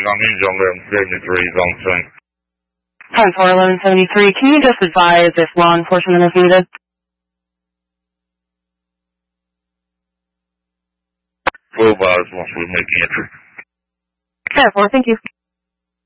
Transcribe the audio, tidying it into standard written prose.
on Angel 1173 is on the scene. 10-4-1173, can you just advise if law enforcement is needed? We'll advise once we make entry. 10-4, thank you.